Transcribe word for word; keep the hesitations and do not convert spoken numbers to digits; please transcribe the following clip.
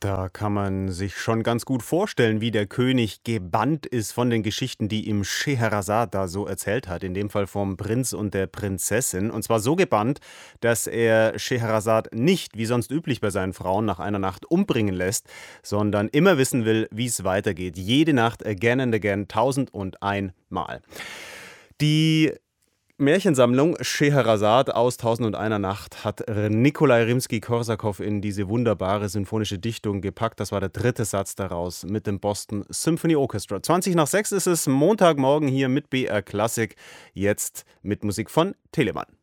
Da kann man sich schon ganz gut vorstellen, wie der König gebannt ist von den Geschichten, die ihm Scheherazade da so erzählt hat, in dem Fall vom Prinz und der Prinzessin. Und zwar so gebannt, dass er Scheherazade nicht, wie sonst üblich bei seinen Frauen, nach einer Nacht umbringen lässt, sondern immer wissen will, wie es weitergeht. Jede Nacht, again and again, tausend und ein Mal. Die Märchensammlung Scheherazade aus Tausend und einer Nacht hat Nikolai Rimski-Korsakow in diese wunderbare sinfonische Dichtung gepackt. Das war der dritte Satz daraus mit dem Boston Symphony Orchestra. zwanzig nach sechs ist es, Montagmorgen hier mit B R Klassik, jetzt mit Musik von Telemann.